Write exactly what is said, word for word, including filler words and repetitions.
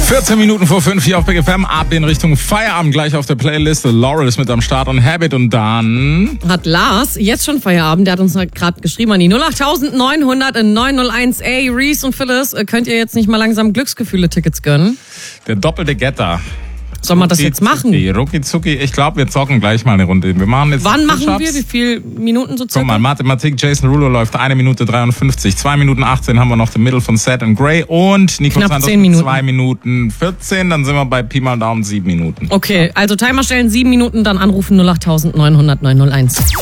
vierzehn Minuten vor fünf hier auf Big F M, ab in Richtung Feierabend, gleich auf der Playliste. Laurel ist mit am Start und Habit und dann... Hat Lars jetzt schon Feierabend, der hat uns gerade geschrieben an die null acht neun null null neun null eins. Ey, Reese und Phyllis, könnt ihr jetzt nicht mal langsam Glücksgefühle-Tickets gönnen? Der doppelte Getter. Sollen wir das jetzt machen? Rucki zucki, ich glaube, wir zocken gleich mal eine Runde. Wir machen jetzt Wann machen wir? Wie viele Minuten so circa? Guck mal, Mathematik, Jason Rulo läuft eine Minute dreiundfünfzig. zwei Minuten achtzehn haben wir noch den Mittel von Sad and Grey und Nico Knapp Santos zehn Minuten. zwei Minuten vierzehn. Dann sind wir bei Pi mal Daumen sieben Minuten. Okay, also Timer stellen sieben Minuten, dann anrufen null acht neun null null neun null eins.